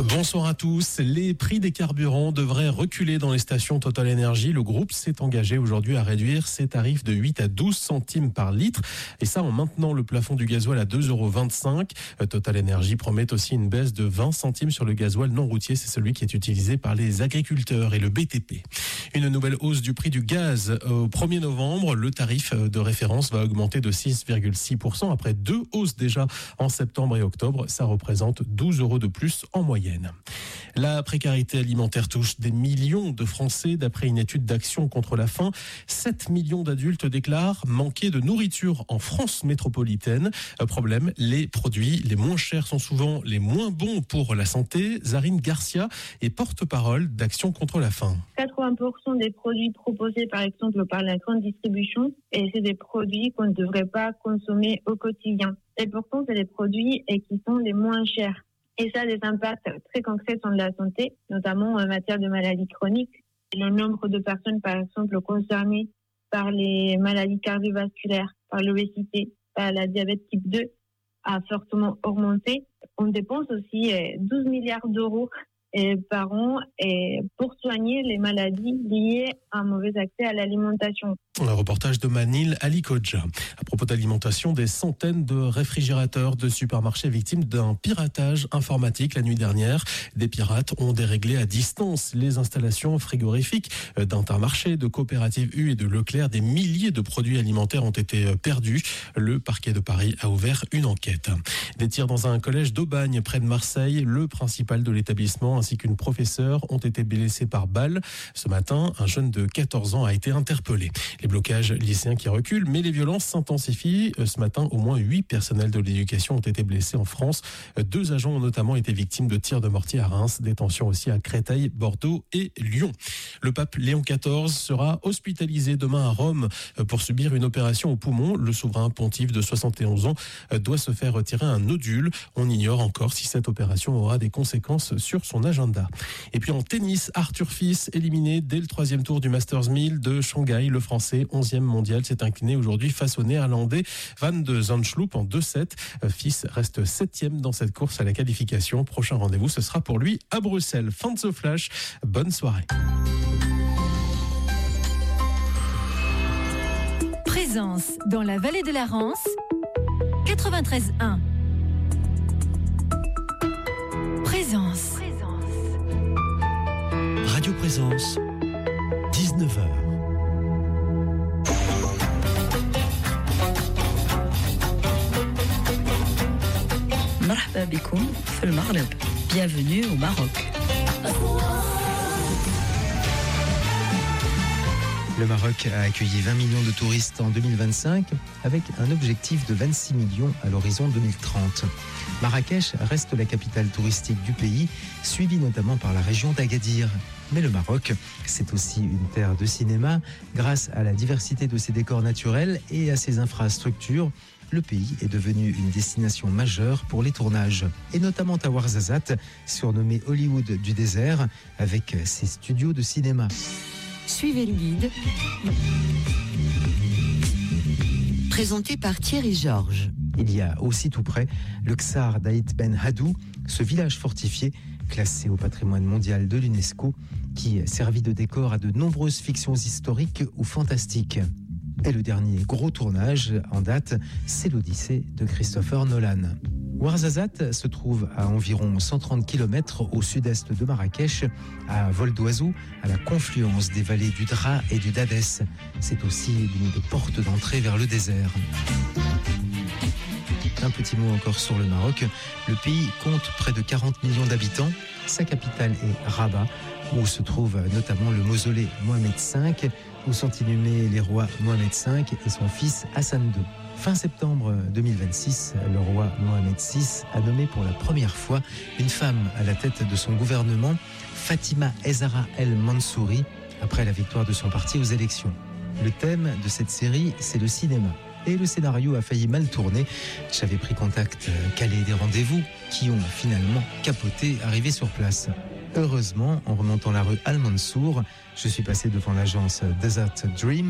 Bonsoir à tous. Les prix des carburants devraient reculer dans les stations Total Energy. Le groupe s'est engagé aujourd'hui à réduire ses tarifs de 8 à 12 centimes par litre. Et ça en maintenant le plafond du gasoil à 2,25 €. Total Energy promet aussi une baisse de 20 centimes sur le gasoil non routier. C'est celui qui est utilisé par les agriculteurs et le BTP. Une nouvelle hausse du prix du gaz au 1er novembre. Le tarif de référence va augmenter de 6,6% après 2 hausses déjà en septembre et octobre. Ça représente 12 € de plus en moyenne. La précarité alimentaire touche des millions de Français. D'après une étude d'Action contre la faim, 7 millions d'adultes déclarent manquer de nourriture en France métropolitaine. Problème, les produits les moins chers sont souvent les moins bons pour la santé. Zarine Garcia est porte-parole d'Action contre la faim. 80% des produits proposés par exemple par la grande distribution, et c'est des produits qu'on ne devrait pas consommer au quotidien. Et pourtant, c'est les produits qui sont les moins chers. Et ça a des impacts très concrets sur la santé, notamment en matière de maladies chroniques. Le nombre de personnes, par exemple, concernées par les maladies cardiovasculaires, par l'obésité, par la diabète type 2, a fortement augmenté. On dépense aussi 12 milliards d'euros par an pour soigner les maladies liées à un mauvais accès à l'alimentation. Un reportage de Manil Ali Kodja. À propos d'alimentation, des centaines de réfrigérateurs de supermarchés victimes d'un piratage informatique la nuit dernière. Des pirates ont déréglé à distance les installations frigorifiques d'Intermarché, de Coopérative U et de Leclerc. Des milliers de produits alimentaires ont été perdus. Le parquet de Paris a ouvert une enquête. Des tirs dans un collège d'Aubagne près de Marseille. Le principal de l'établissement ainsi qu'une professeure ont été blessés par balle. Ce matin, un jeune de 14 ans a été interpellé. Les blocages lycéens qui reculent, mais les violences s'intensifient. Ce matin, au moins 8 personnels de l'éducation ont été blessés en France. 2 agents ont notamment été victimes de tirs de mortier à Reims, des tensions aussi à Créteil, Bordeaux et Lyon. Le pape Léon XIV sera hospitalisé demain à Rome pour subir une opération au poumon. Le souverain pontife de 71 ans doit se faire retirer un nodule. On ignore encore si cette opération aura des conséquences sur son agenda. Et puis en tennis, Arthur Fils éliminé dès le 3e tour du Masters 1000 de Shanghai. Le Français 11e mondial s'est incliné aujourd'hui face au Néerlandais Van de Zandschulp en 2-7. Fils reste 7e dans cette course à la qualification. Prochain rendez-vous, ce sera pour lui à Bruxelles. Fin de ce flash. Bonne soirée. Présence dans la vallée de la Rance, 93.1. Présence. Radio Présence, 19h. مرحبا بكم في المغرب. Bienvenue au Maroc. Le Maroc a accueilli 20 millions de touristes en 2025 avec un objectif de 26 millions à l'horizon 2030. Marrakech reste la capitale touristique du pays, suivie notamment par la région d'Agadir. Mais le Maroc, c'est aussi une terre de cinéma. Grâce à la diversité de ses décors naturels et à ses infrastructures, le pays est devenu une destination majeure pour les tournages. Et notamment à Ouarzazate, surnommé Hollywood du désert, avec ses studios de cinéma. Suivez le guide. Présenté par Thierry Georges. Il y a aussi tout près le Ksar d'Aït Ben Hadou, ce village fortifié classé au patrimoine mondial de l'UNESCO qui servit de décor à de nombreuses fictions historiques ou fantastiques. Et le dernier gros tournage en date, c'est l'Odyssée de Christopher Nolan. Ouarzazate se trouve à environ 130 km au sud-est de Marrakech, à vol d'oiseau, à la confluence des vallées du Dra et du Dadès. C'est aussi l'une des portes d'entrée vers le désert. Un petit mot encore sur le Maroc. Le pays compte près de 40 millions d'habitants. Sa capitale est Rabat, où se trouve notamment le mausolée Mohamed V, où sont inhumés les rois Mohamed V et son fils Hassan II. Fin septembre 2026, le roi Mohamed VI a nommé pour la première fois une femme à la tête de son gouvernement, Fatima Zahra El Mansouri, après la victoire de son parti aux élections. Le thème de cette série, c'est le cinéma. Et le scénario a failli mal tourner. J'avais pris contact, calé des rendez-vous qui ont finalement capoté, arrivé sur place. Heureusement, en remontant la rue Al-Mansour, je suis passé devant l'agence Desert Dream